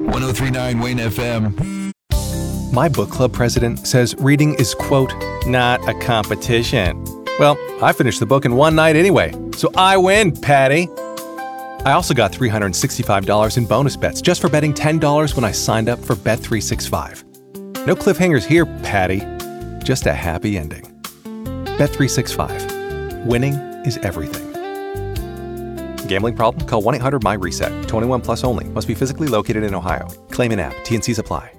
1039 Wayne FM. My book club president says reading is, quote, not a competition. Well, I finished the book in one night anyway, so I win, Patty. I also got $365 in bonus bets just for betting $10 when I signed up for Bet365. No cliffhangers here, Patty. Just a happy ending. Bet365. Winning is everything. Gambling problem? Call 1-800-MY-RESET. 21 plus only. Must be physically located in Ohio. Claim in app. T&Cs apply.